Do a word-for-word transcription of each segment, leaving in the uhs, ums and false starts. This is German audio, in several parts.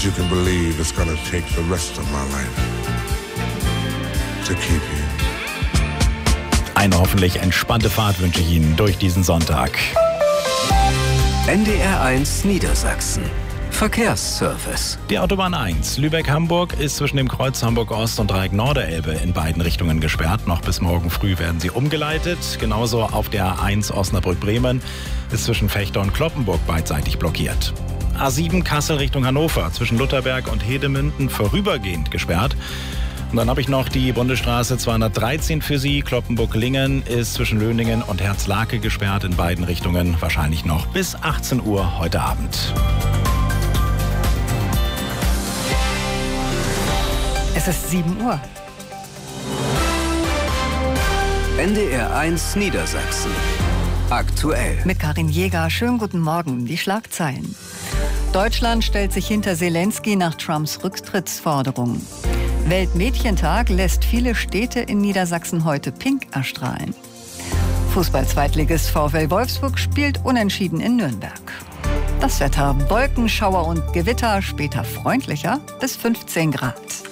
you can believe it's gonna take the rest of my life to keep you. Eine hoffentlich entspannte Fahrt wünsche ich Ihnen durch diesen Sonntag. N D R eins Niedersachsen. Verkehrsservice. Die Autobahn eins Lübeck-Hamburg ist zwischen dem Kreuz Hamburg-Ost und Dreieck Norderelbe in beiden Richtungen gesperrt. Noch bis morgen früh werden sie umgeleitet. Genauso auf der A eins Osnabrück-Bremen ist zwischen Fechter und Cloppenburg beidseitig blockiert. A sieben Kassel Richtung Hannover zwischen Lutherberg und Hedemünden vorübergehend gesperrt. Und dann habe ich noch die Bundesstraße zweihundertdreizehn für Sie. Cloppenburg-Lingen ist zwischen Löningen und Herzlake gesperrt in beiden Richtungen. Wahrscheinlich noch bis achtzehn Uhr heute Abend. Es ist sieben Uhr. N D R eins Niedersachsen. Aktuell. Mit Karin Jäger. Schönen guten Morgen. Die Schlagzeilen. Deutschland stellt sich hinter Zelensky nach Trumps Rücktrittsforderung. Weltmädchentag lässt viele Städte in Niedersachsen heute pink erstrahlen. Fußball-Zweitligist VfL Wolfsburg spielt unentschieden in Nürnberg. Das Wetter: Wolken, Schauer und Gewitter, später freundlicher bis fünfzehn Grad.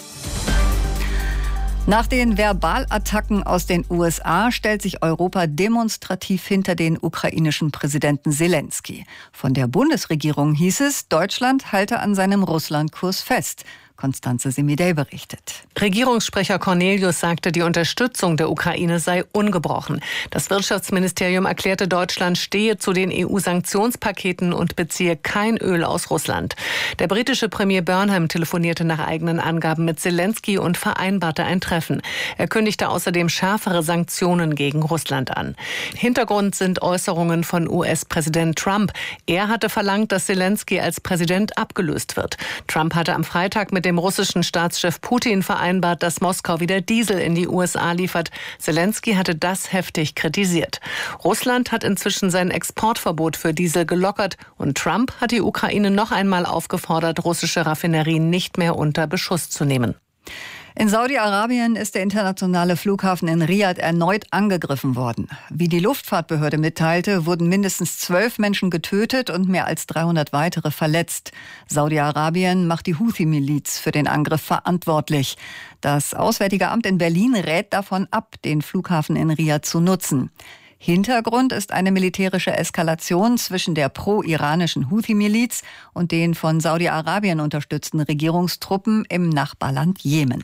Nach den Verbalattacken aus den U S A stellt sich Europa demonstrativ hinter den ukrainischen Präsidenten Zelensky. Von der Bundesregierung hieß es, Deutschland halte an seinem Russlandkurs fest. Konstanze Semidey berichtet. Regierungssprecher Cornelius sagte, die Unterstützung der Ukraine sei ungebrochen. Das Wirtschaftsministerium erklärte, Deutschland stehe zu den E U-Sanktionspaketen und beziehe kein Öl aus Russland. Der britische Premier Burnham telefonierte nach eigenen Angaben mit Zelensky und vereinbarte ein Treffen. Er kündigte außerdem schärfere Sanktionen gegen Russland an. Hintergrund sind Äußerungen von U S-Präsident Trump. Er hatte verlangt, dass Zelensky als Präsident abgelöst wird. Trump hatte am Freitag mit dem russischen Staatschef Putin vereinbart, dass Moskau wieder Diesel in die U S A liefert. Zelensky hatte das heftig kritisiert. Russland hat inzwischen sein Exportverbot für Diesel gelockert und Trump hat die Ukraine noch einmal aufgefordert, russische Raffinerien nicht mehr unter Beschuss zu nehmen. In Saudi-Arabien ist der internationale Flughafen in Riad erneut angegriffen worden. Wie die Luftfahrtbehörde mitteilte, wurden mindestens zwölf Menschen getötet und mehr als dreihundert weitere verletzt. Saudi-Arabien macht die Houthi-Miliz für den Angriff verantwortlich. Das Auswärtige Amt in Berlin rät davon ab, den Flughafen in Riad zu nutzen. Hintergrund ist eine militärische Eskalation zwischen der pro-iranischen Houthi-Miliz und den von Saudi-Arabien unterstützten Regierungstruppen im Nachbarland Jemen.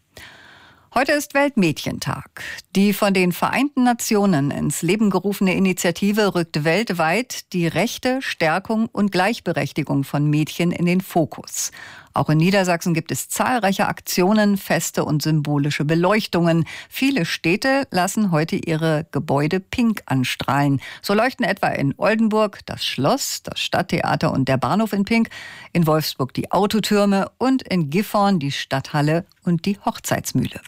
Heute ist Weltmädchentag. Die von den Vereinten Nationen ins Leben gerufene Initiative rückt weltweit die Rechte, Stärkung und Gleichberechtigung von Mädchen in den Fokus. Auch in Niedersachsen gibt es zahlreiche Aktionen, Feste und symbolische Beleuchtungen. Viele Städte lassen heute ihre Gebäude pink anstrahlen. So leuchten etwa in Oldenburg das Schloss, das Stadttheater und der Bahnhof in pink, in Wolfsburg die Autotürme und in Gifhorn die Stadthalle und die Hochzeitsmühle.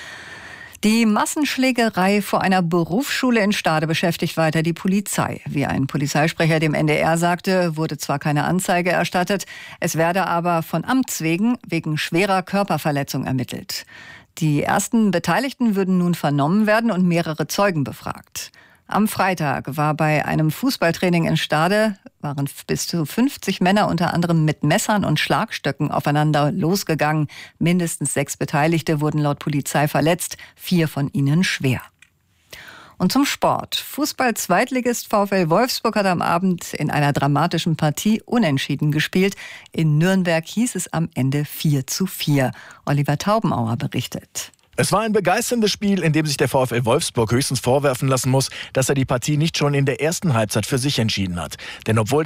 Die Massenschlägerei vor einer Berufsschule in Stade beschäftigt weiter die Polizei. Wie ein Polizeisprecher dem N D R sagte, wurde zwar keine Anzeige erstattet, es werde aber von Amts wegen wegen schwerer Körperverletzung ermittelt. Die ersten Beteiligten würden nun vernommen werden und mehrere Zeugen befragt. Am Freitag war bei einem Fußballtraining in Stade, waren bis zu fünfzig Männer unter anderem mit Messern und Schlagstöcken aufeinander losgegangen. Mindestens sechs Beteiligte wurden laut Polizei verletzt, vier von ihnen schwer. Und zum Sport. Fußball-Zweitligist VfL Wolfsburg hat am Abend in einer dramatischen Partie unentschieden gespielt. In Nürnberg hieß es am Ende vier zu vier. Oliver Taubenauer berichtet. Es war ein begeisterndes Spiel, in dem sich der VfL Wolfsburg höchstens vorwerfen lassen muss, dass er die Partie nicht schon in der ersten Halbzeit für sich entschieden hat. Denn obwohl